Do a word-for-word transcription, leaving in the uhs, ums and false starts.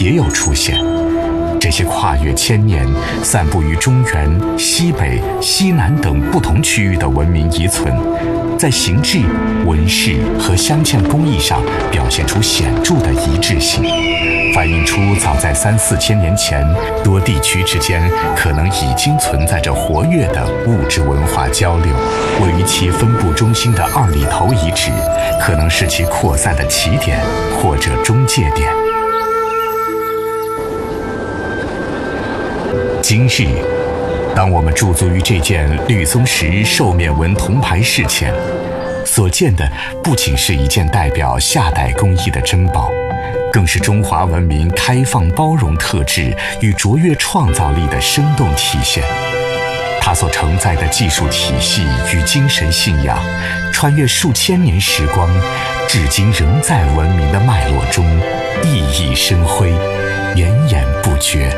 别有出现。这些跨越千年、散布于中原、西北、西南等不同区域的文明遗存，在形制、纹饰和镶嵌工艺上表现出显著的一致性，反映出早在三四千年前，多地区之间可能已经存在着活跃的物质文化交流。位于其分布中心的二里头遗址，可能是其扩散的起点或者中介点。今日，当我们驻足于这件绿松石兽面纹铜牌饰前，所见的不仅是一件代表夏代工艺的珍宝，更是中华文明开放包容特质与卓越创造力的生动体现。它所承载的技术体系与精神信仰，穿越数千年时光，至今仍在文明的脉络中熠熠生辉，绵延不绝。